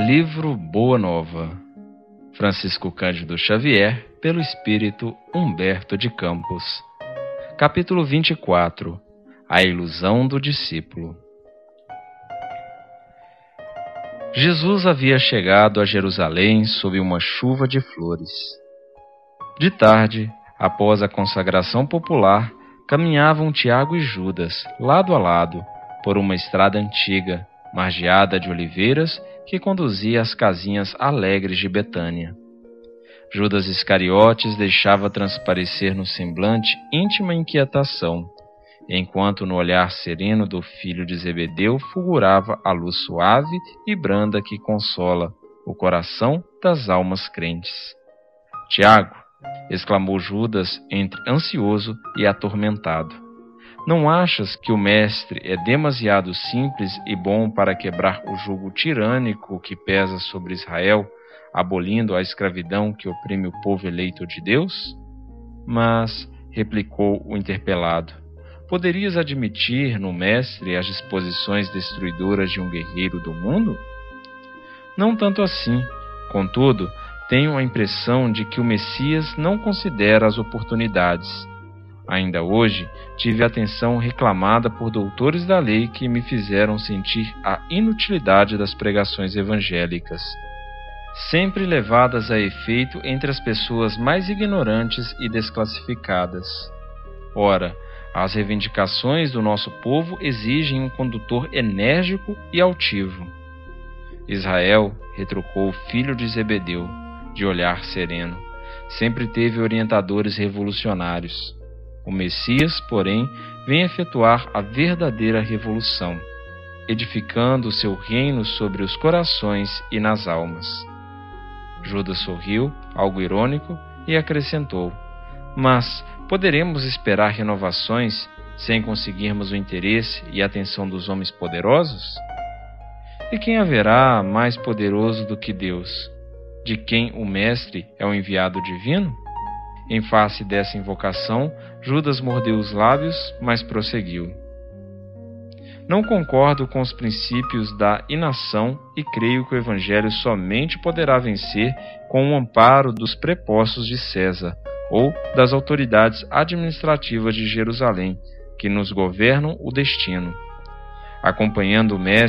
Livro Boa Nova, Francisco Cândido Xavier, pelo Espírito Humberto de Campos. Capítulo 24. A ilusão do discípulo. Jesus havia chegado a Jerusalém sob uma chuva de flores. De tarde, após a consagração popular, caminhavam Tiago e Judas, lado a lado, por uma estrada antiga, margeada de oliveiras, que conduzia às casinhas alegres de Betânia. Judas Iscariotes deixava transparecer no semblante íntima inquietação, enquanto no olhar sereno do filho de Zebedeu fulgurava a luz suave e branda que consola o coração das almas crentes. Tiago, exclamou Judas entre ansioso e atormentado, não achas que o mestre é demasiado simples e bom para quebrar o jugo tirânico que pesa sobre Israel, abolindo a escravidão que oprime o povo eleito de Deus? Mas, replicou o interpelado, poderias admitir no mestre as disposições destruidoras de um guerreiro do mundo? Não tanto assim. Contudo, tenho a impressão de que o Messias não considera as oportunidades. Ainda hoje, tive a atenção reclamada por doutores da lei que me fizeram sentir a inutilidade das pregações evangélicas, sempre levadas a efeito entre as pessoas mais ignorantes e desclassificadas. Ora, as reivindicações do nosso povo exigem um condutor enérgico e altivo. Israel, retrucou o filho de Zebedeu, de olhar sereno, sempre teve orientadores revolucionários. O Messias, porém, vem efetuar a verdadeira revolução, edificando o seu reino sobre os corações e nas almas. Judas sorriu, algo irônico, e acrescentou, mas poderemos esperar renovações sem conseguirmos o interesse e a atenção dos homens poderosos? E quem haverá mais poderoso do que Deus, de quem o Mestre é o enviado divino? Em face dessa invocação, Judas mordeu os lábios, mas prosseguiu. Não concordo com os princípios da inação e creio que o Evangelho somente poderá vencer com o amparo dos prepostos de César ou das autoridades administrativas de Jerusalém, que nos governam o destino. Acompanhando o Mestre